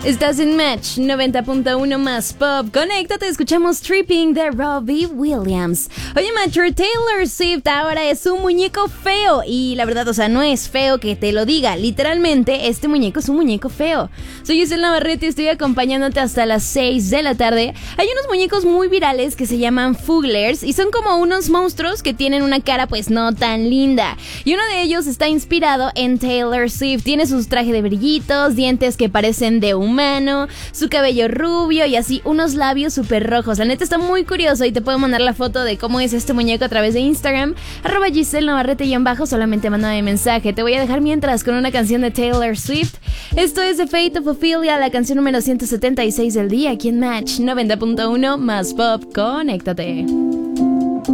Estás en Match 90.1 más pop. Conéctate, escuchamos Tripping de Robbie Williams. Oye, Macho, Taylor Swift ahora es un muñeco feo. Y la verdad, o sea, no es feo que te lo diga. Literalmente, este muñeco es un muñeco feo. Soy Giselle Navarrete y estoy acompañándote hasta las 6 de la tarde. Hay unos muñecos muy virales que se llaman Fugglers y son como unos monstruos que tienen una cara pues no tan linda. Y uno de ellos está inspirado en Taylor Swift. Tiene sus trajes de brillitos, dientes que parecen de humano, su cabello rubio y así unos labios súper rojos. La neta está muy curioso y te puedo mandar la foto de cómo es este muñeco a través de Instagram, @Giselle Navarrete_, solamente mándame mensaje. Te voy a dejar mientras con una canción de Taylor Swift. Esto es The Fate of Ophelia, la canción número 176 del día aquí en Match 90.1 más pop. Conéctate.